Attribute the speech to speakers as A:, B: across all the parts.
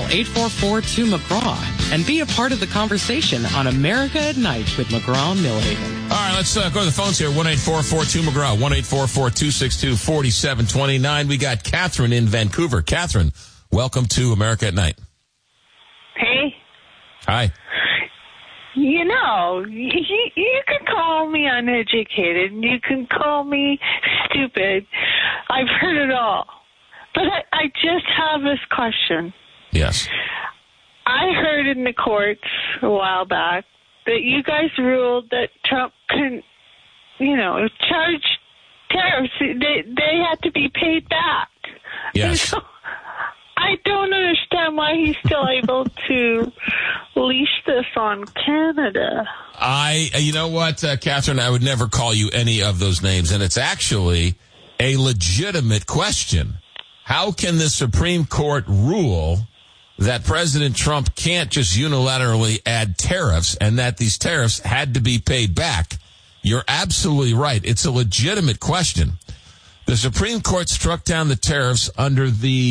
A: call 844-2McGraw and be a part of the conversation on America at Night with McGraw Millhaven.
B: All right, let's go to the phones here. 1-844-2McGraw, 1-844-262-4729. We got Catherine in Vancouver. Catherine, welcome to America at Night.
C: Hey.
B: Hi.
C: You know, you can call me uneducated, and you can call me stupid. I've heard it all. But I just have this question.
B: Yes.
C: I heard in the courts a while back that you guys ruled that Trump couldn't, charge tariffs. They had to be paid back.
B: Yes.
C: So I don't understand why he's still able to leash this on Canada.
B: You know what, Catherine, I would never call you any of those names, and it's actually a legitimate question. How can the Supreme Court rule that President Trump can't just unilaterally add tariffs and that these tariffs had to be paid back? You're absolutely right. It's a legitimate question. The Supreme Court struck down the tariffs under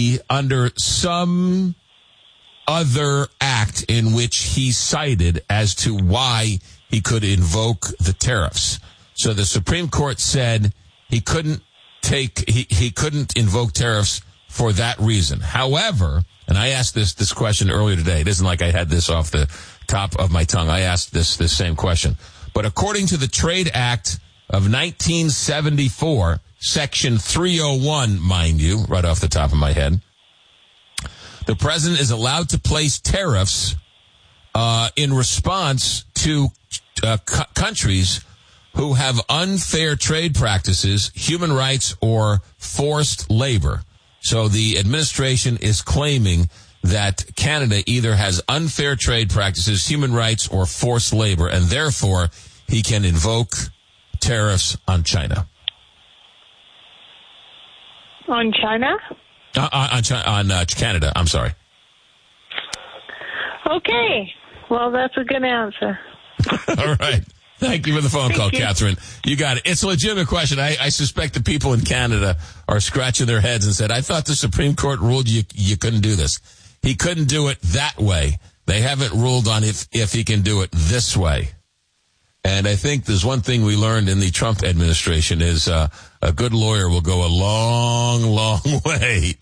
B: some other act in which he cited as to why he could invoke the tariffs. So the Supreme Court said he couldn't invoke tariffs for that reason. However, and I asked this question earlier today. It isn't like I had this off the top of my tongue. I asked this same question. But according to the Trade Act of 1974, Section 301, mind you, right off the top of my head, the president is allowed to place tariffs in response to countries who have unfair trade practices, human rights, or forced labor. So the administration is claiming that Canada either has unfair trade practices, human rights, or forced labor, and therefore he can invoke tariffs on China.
C: On China?
B: On Canada, I'm sorry.
C: Okay. Well, that's a good answer.
B: All right. Thank you for the phone call, Catherine. You got it. It's a legitimate question. I suspect the people in Canada are scratching their heads and said, I thought the Supreme Court ruled you couldn't do this. He couldn't do it that way. They haven't ruled on if he can do it this way. And I think there's one thing we learned in the Trump administration is a good lawyer will go a long, long way.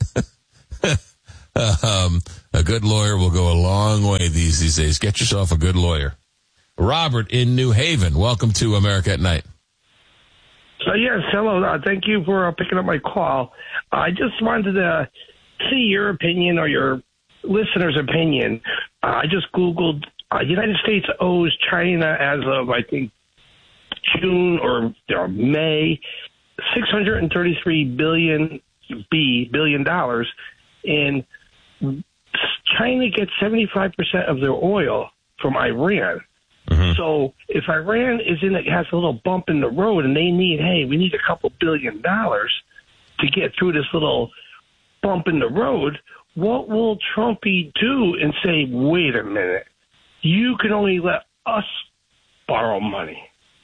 B: A good lawyer will go a long way these days. Get yourself a good lawyer. Robert in New Haven, welcome to America at Night.
D: Yes, hello. Thank you for picking up my call. I just wanted to see your opinion or your listeners' opinion. I just Googled United States owes China as of, I think, June or May, $633 billion, and China gets 75% of their oil from Iran. Mm-hmm. So if Iran has a little bump in the road and we need a couple $2 billion to get through this little bump in the road, what will Trumpy do and say, wait a minute, you can only let us borrow money?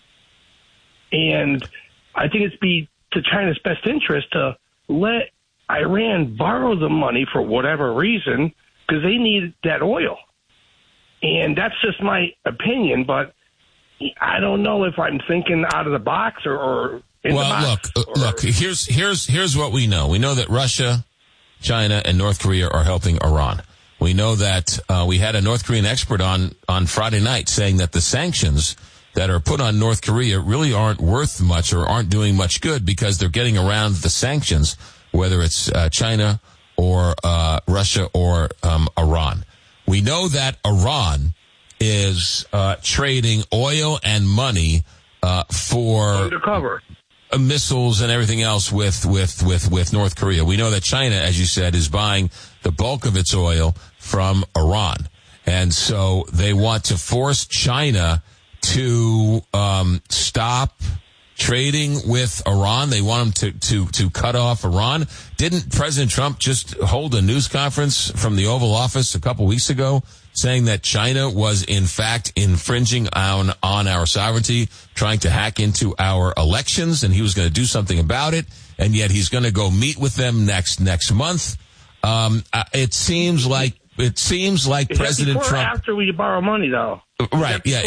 D: And I think it's to China's best interest to let Iran borrow the money for whatever reason because they need that oil. And that's just my opinion, but I don't know if I'm thinking out of the box or in the box.
B: Look. Here's what we know. We know that Russia, China, and North Korea are helping Iran. We know that we had a North Korean expert on Friday night saying that the sanctions that are put on North Korea really aren't worth much or aren't doing much good because they're getting around the sanctions, whether it's China or Russia or Iran. We know that Iran is trading oil and money for
D: undercover
B: missiles and everything else with North Korea. We know that China, as you said, is buying the bulk of its oil from Iran. And so they want to force China to stop trading with Iran. They want them to cut off Iran. Didn't President Trump just hold a news conference from the Oval Office a couple weeks ago saying that China was in fact infringing on our sovereignty, trying to hack into our elections, and he was going to do something about it, and yet he's going to go meet with them next month? It seems like it seems like President Trump.
D: After we borrow money, though.
B: Right. Yeah.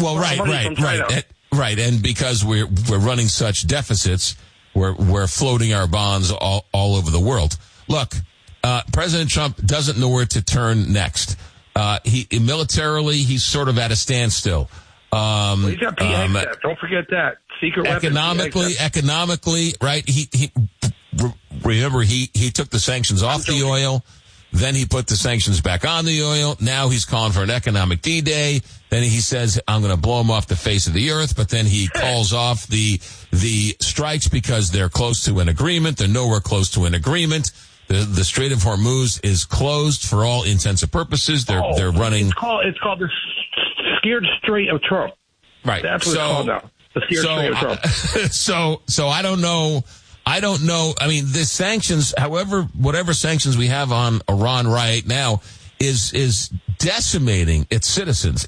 B: Right. And because we're running such deficits, we're floating our bonds all over the world. Look, President Trump doesn't know where to turn next. Militarily, he's sort of at a standstill.
D: He's got PXF. Don't forget that. Secret
B: economically, right? Remember, he took the sanctions off the oil. Then he put the sanctions back on the oil. Now he's calling for an economic D-Day. Then he says, I'm going to blow him off the face of the earth. But then he calls off the strikes because they're close to an agreement. They're nowhere close to an agreement. The Strait of Hormuz is closed for all intents and purposes. They're running.
D: It's called the Scared Strait of Trump.
B: Right.
D: That's what it's called now. The Scared Strait of Trump.
B: So I don't know. I mean, the sanctions, whatever sanctions we have on Iran right now is decimating its citizens.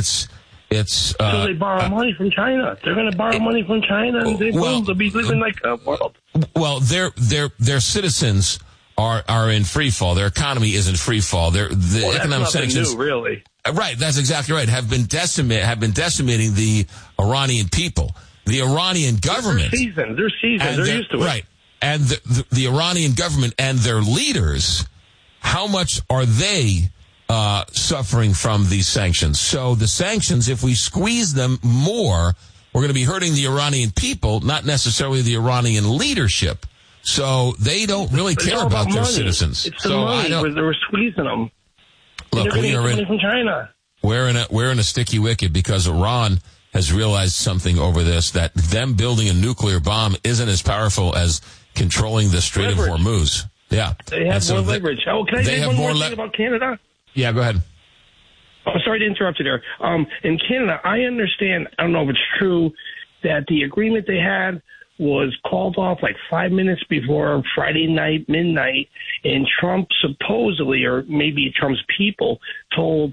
D: So they borrow money from China. They're going to borrow money from China, and they'll be living like a world.
B: Well, their citizens are in free fall. Their economy is in free fall. The economic sanctions,
D: new, really.
B: Right, that's exactly right. Have been decimating the Iranian people. The Iranian government.
D: They're seasoned. They're used to it.
B: Right. And the Iranian government and their leaders, how much are they suffering from these sanctions? So the sanctions, if we squeeze them more, we're going to be hurting the Iranian people, not necessarily the Iranian leadership. So they don't really care about their citizens.
D: It's the money where they were squeezing them.
B: Look,
D: money from China.
B: We're in a sticky wicket because Iran has realized something over this, that them building a nuclear bomb isn't as powerful as controlling the Strait of Hormuz. Yeah.
D: They have more leverage. Can I say one more thing about Canada?
B: Yeah, go ahead.
D: Oh, sorry to interrupt you there. In Canada, I understand, I don't know if it's true, that the agreement they had was called off like 5 minutes before Friday night, midnight, and Trump supposedly, or maybe Trump's people, told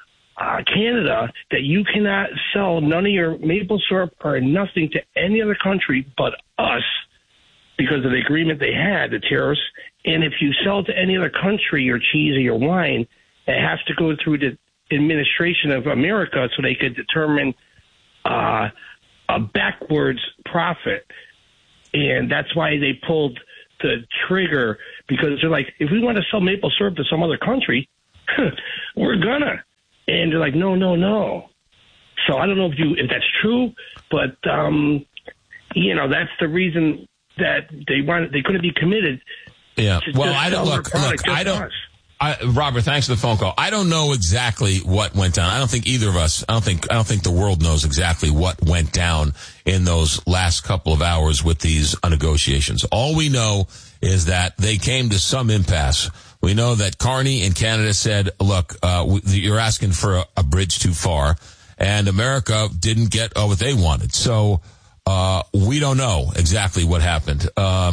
D: Canada that you cannot sell none of your maple syrup or nothing to any other country but us because of the agreement they had, the tariffs. And if you sell to any other country, your cheese or your wine, it has to go through the administration of America so they could determine a backwards profit. And that's why they pulled the trigger, because they're like, if we want to sell maple syrup to some other country, we're gonna. And they're like, no. So I don't know if that's true, but that's the reason that they couldn't be committed.
B: Yeah. Well, I don't look. I don't. Robert, thanks for the phone call. I don't know exactly what went down. I don't think either of us. I don't think the world knows exactly what went down in those last couple of hours with these negotiations. All we know is that they came to some impasse. We know that Carney in Canada said, look, you're asking for a bridge too far, and America didn't get what they wanted. So we don't know exactly what happened.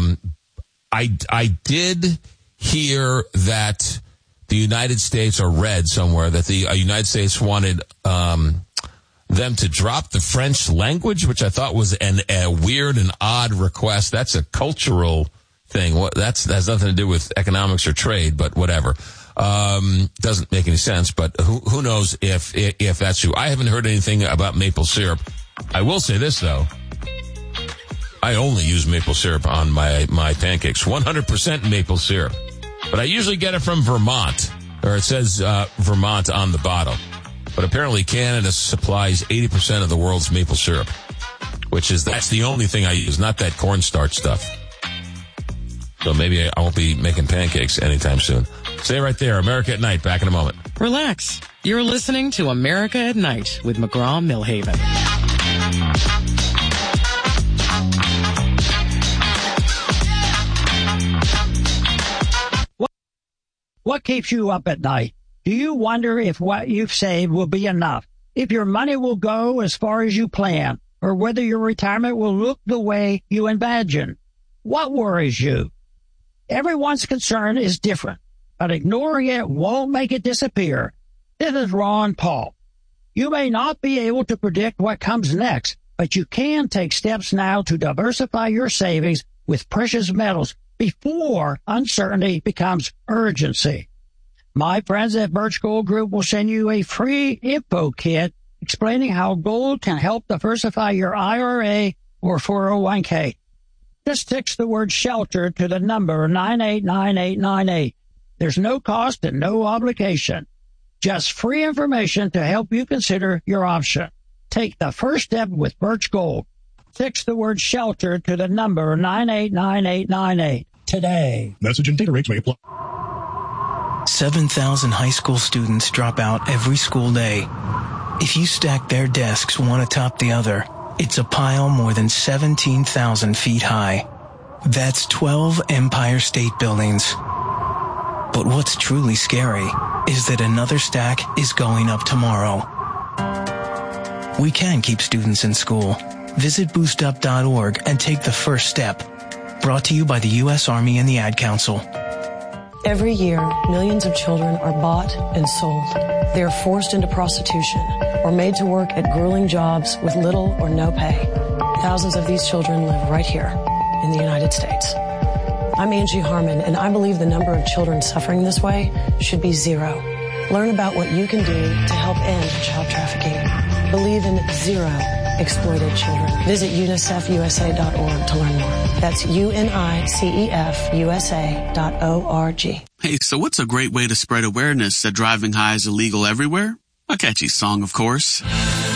B: I did hear that the United States, or read somewhere, that the United States wanted them to drop the French language, which I thought was a weird and odd request. That's a cultural thing. That has nothing to do with economics or trade, but whatever. Doesn't make any sense, but who knows if that's true. I haven't heard anything about maple syrup. I will say this, though. I only use maple syrup on my pancakes. 100% maple syrup. But I usually get it from Vermont, or it says Vermont on the bottle. But apparently Canada supplies 80% of the world's maple syrup, that's the only thing I use, not that cornstarch stuff. So maybe I won't be making pancakes anytime soon. Stay right there. America at Night. Back in a moment.
A: Relax. You're listening to America at Night with McGraw-Milhaven.
E: What keeps you up at night? Do you wonder if what you've saved will be enough? If your money will go as far as you plan? Or whether your retirement will look the way you imagine? What worries you? Everyone's concern is different, but ignoring it won't make it disappear. This is Ron Paul. You may not be able to predict what comes next, but you can take steps now to diversify your savings with precious metals before uncertainty becomes urgency. My friends at Birch Gold Group will send you a free info kit explaining how gold can help diversify your IRA or 401k. Just text the word SHELTER to the number 989898. There's no cost and no obligation. Just free information to help you consider your option. Take the first step with Birch Gold. Text the word SHELTER to the number 989898 today.
F: Message and data rates may apply.
G: 7,000 high school students drop out every school day. If you stack their desks one atop the other, it's a pile more than 17,000 feet high. That's 12 Empire State Buildings. But what's truly scary is that another stack is going up tomorrow. We can keep students in school. Visit boostup.org and take the first step. Brought to you by the U.S. Army and the Ad Council.
H: Every year, millions of children are bought and sold. They are forced into prostitution or made to work at grueling jobs with little or no pay. Thousands of these children live right here in the United States. I'm Angie Harmon, and I believe the number of children suffering this way should be zero. Learn about what you can do to help end child trafficking. Believe in zero exploited children. Visit UNICEFUSA.org to learn more. That's UNICEFUSA.org.
I: Hey, so what's a great way to spread awareness that driving high is illegal everywhere? A catchy song, of course.